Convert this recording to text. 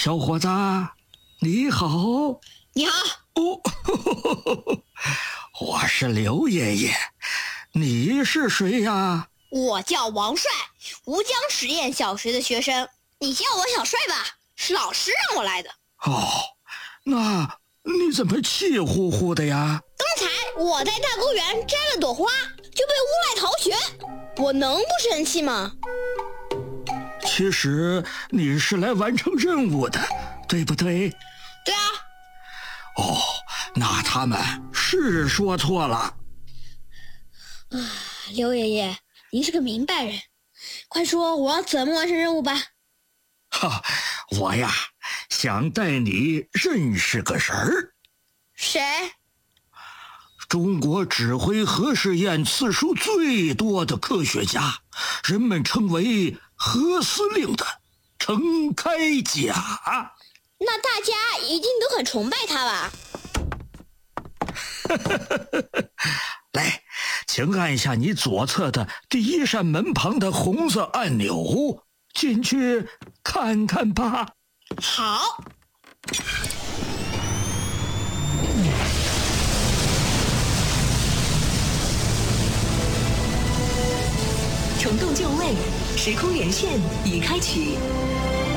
小伙子，你好。 你好。 哦，我是刘爷爷，你是谁呀？ 我叫王帅，吴江实验小学的学生，你叫我小帅吧，是老师让我来的。 哦，那你怎么气呼呼的呀？ 刚才我在大公园摘了朵花，就被诬赖逃学，我能不生气吗？ 其实你是来完成任务的，对不对？ 对啊。 哦，那他们是说错了。 刘爷爷，您是个明白人，快说我要怎么完成任务吧。 哈，我呀想带你认识个人儿。 谁？ 中国指挥核试验次数最多的科学家，人们称为核司令的陈开甲。 那大家一定都很崇拜他吧？ 来，请按下你左侧的第一扇门旁的红色按钮，进去看看吧。 好。 重动就位，时空连线已开启。